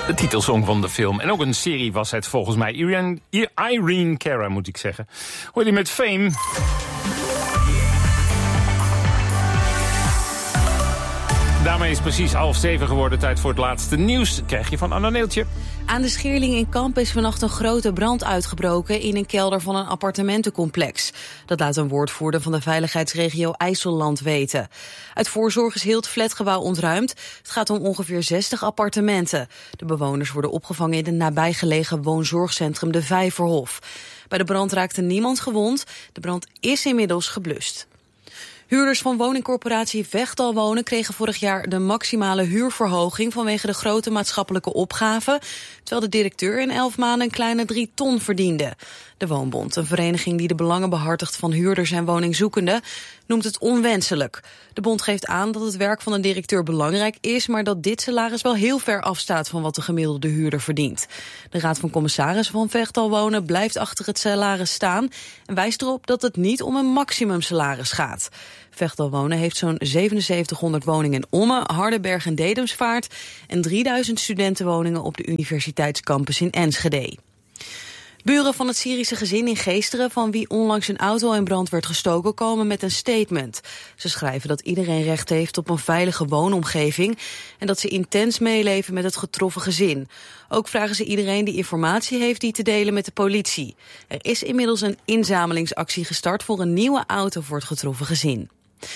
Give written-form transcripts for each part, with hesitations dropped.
De titelsong van de film. En ook een serie was het volgens mij. Irene Cara, moet ik zeggen. Hoor je met Fame. Daarmee is precies 6:30 geworden. Tijd voor het laatste nieuws. Krijg je van Anna Neeltje. Aan de Scheerling in Kamp is vannacht een grote brand uitgebroken in een kelder van een appartementencomplex. Dat laat een woordvoerder van de veiligheidsregio IJsselland weten. Uit voorzorg is heel het flatgebouw ontruimd. Het gaat om ongeveer 60 appartementen. De bewoners worden opgevangen in het nabijgelegen woonzorgcentrum De Vijverhof. Bij de brand raakte niemand gewond. De brand is inmiddels geblust. Huurders van woningcorporatie Vechtal Wonen kregen vorig jaar de maximale huurverhoging vanwege de grote maatschappelijke opgave, terwijl de directeur in 11 maanden een kleine 3 ton verdiende. De Woonbond, een vereniging die de belangen behartigt van huurders en woningzoekenden, noemt het onwenselijk. De bond geeft aan dat het werk van een directeur belangrijk is, maar dat dit salaris wel heel ver afstaat van wat de gemiddelde huurder verdient. De Raad van Commissarissen van Vechtal Wonen blijft achter het salaris staan en wijst erop dat het niet om een maximumsalaris gaat. Vechtal Wonen heeft zo'n 7700 woningen in Ommen, Hardenberg en Dedemsvaart en 3000 studentenwoningen op de universiteitscampus in Enschede. Buren van het Syrische gezin in Geesteren, van wie onlangs een auto in brand werd gestoken, komen met een statement. Ze schrijven dat iedereen recht heeft op een veilige woonomgeving en dat ze intens meeleven met het getroffen gezin. Ook vragen ze iedereen die informatie heeft die te delen met de politie. Er is inmiddels een inzamelingsactie gestart voor een nieuwe auto voor het getroffen gezin.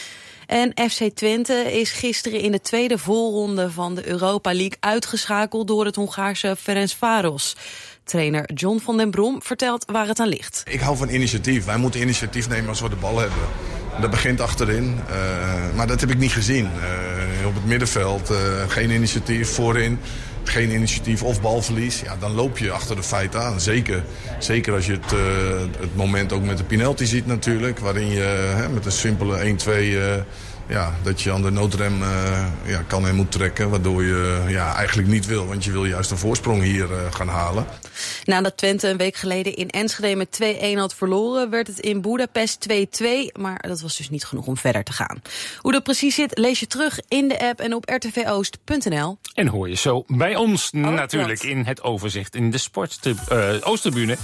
En FC Twente is gisteren in de tweede voorronde van de Europa League uitgeschakeld door het Hongaarse Ferencváros. Trainer John van den Brom vertelt waar het aan ligt. Ik hou van initiatief. Wij moeten initiatief nemen als we de bal hebben. Dat begint achterin, maar dat heb ik niet gezien. Op het middenveld geen initiatief, voorin geen initiatief of balverlies. Ja, dan loop je achter de feiten aan. Zeker als je het moment ook met de penalty ziet natuurlijk. Waarin je met een simpele 1-2... dat je aan de noodrem kan en moet trekken. Waardoor je eigenlijk niet wil. Want je wil juist een voorsprong hier gaan halen. Nadat Twente een week geleden in Enschede met 2-1 had verloren, werd het in Boedapest 2-2. Maar dat was dus niet genoeg om verder te gaan. Hoe dat precies zit, lees je terug in de app en op rtvoost.nl. En hoor je zo bij ons natuurlijk in het overzicht in de Oosttribune.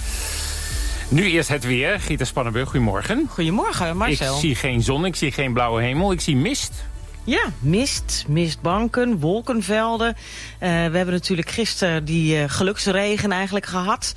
Nu eerst het weer. Gitta Spannenburg, goedemorgen. Goedemorgen, Marcel. Ik zie geen zon, ik zie geen blauwe hemel, ik zie mist. Ja, mistbanken, wolkenvelden. We hebben natuurlijk gisteren die geluksregen eigenlijk gehad.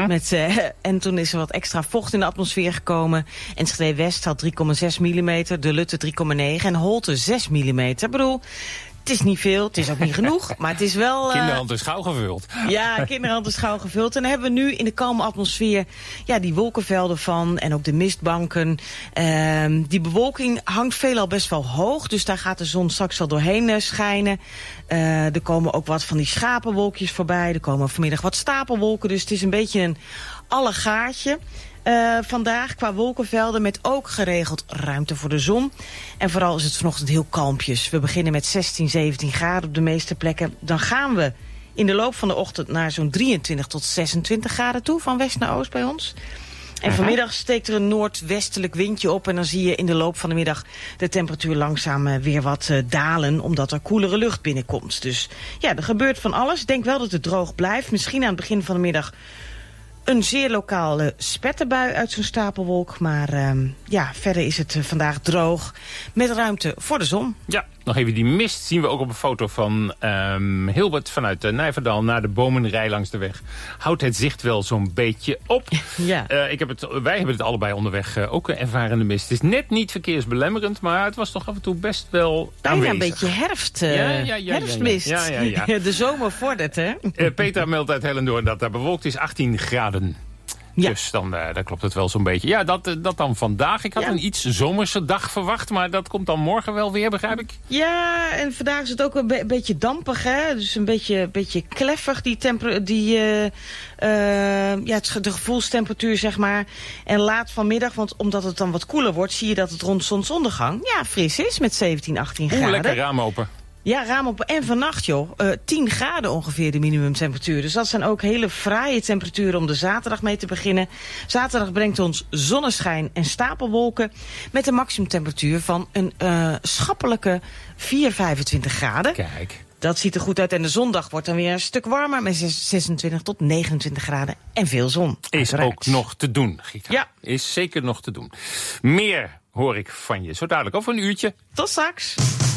En toen is er wat extra vocht in de atmosfeer gekomen. Enschede West had 3,6 mm, De Lutte 3,9 en Holte 6 mm. Ik bedoel, het is niet veel, het is ook niet genoeg, maar het is wel... Kinderhand is gauw gevuld. Ja, kinderhand is gauw gevuld. En dan hebben we nu in de kalme atmosfeer die wolkenvelden van en ook de mistbanken. Die bewolking hangt veelal best wel hoog, dus daar gaat de zon straks al doorheen schijnen. Er komen ook wat van die schapenwolkjes voorbij. Er komen vanmiddag wat stapelwolken, dus het is een beetje een allegaartje. Vandaag qua wolkenvelden met ook geregeld ruimte voor de zon. En vooral is het vanochtend heel kalmpjes. We beginnen met 16, 17 graden op de meeste plekken. Dan gaan we in de loop van de ochtend naar zo'n 23 tot 26 graden toe, van west naar oost bij ons. En vanmiddag steekt er een noordwestelijk windje op en dan zie je in de loop van de middag de temperatuur langzaam weer wat dalen, omdat er koelere lucht binnenkomt. Dus ja, er gebeurt van alles. Ik denk wel dat het droog blijft. Misschien aan het begin van de middag een zeer lokale spetterbui uit zo'n stapelwolk. Maar verder is het vandaag droog met ruimte voor de zon. Ja, nog even die mist zien we ook op een foto van Hilbert vanuit Nijverdal naar de bomenrij langs de weg. Houdt het zicht wel zo'n beetje op. Ja. Wij hebben het allebei onderweg ook ervaren de mist. Het is net niet verkeersbelemmerend, maar het was toch af en toe best wel aanwezig. Een beetje herfstmist. Ja. De zomer vordert, hè? Peter meldt uit Hellendoorn dat daar bewolkt is, 18 graden. Ja. Dus dan klopt het wel zo'n beetje. Ja, dat dan vandaag. Ik had een iets zomerse dag verwacht, maar dat komt dan morgen wel weer, begrijp ik? Ja, en vandaag is het ook een beetje dampig, hè? Dus een beetje kleffig, de gevoelstemperatuur, zeg maar. En laat vanmiddag, want omdat het dan wat koeler wordt, zie je dat het rond zonsondergang fris is met 17, 18 graden. Lekker raam open. Ja, raam op. En vannacht, 10 graden ongeveer de minimumtemperatuur. Dus dat zijn ook hele fraaie temperaturen om de zaterdag mee te beginnen. Zaterdag brengt ons zonneschijn en stapelwolken met een maximumtemperatuur van een schappelijke 4, 25 graden. Kijk. Dat ziet er goed uit. En de zondag wordt dan weer een stuk warmer met 26 tot 29 graden en veel zon. Is ook nog te doen, Gita. Ja. Is zeker nog te doen. Meer hoor ik van je zo dadelijk over een uurtje. Tot straks.